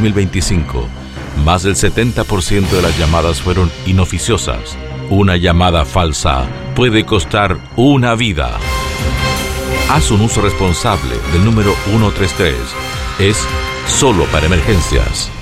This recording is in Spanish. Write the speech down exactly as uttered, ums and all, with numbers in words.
mil veinticinco, más del setenta por ciento de las llamadas fueron inoficiosas. Una llamada falsa puede costar una vida. Haz un uso responsable del número ciento treinta y tres. Es solo para emergencias.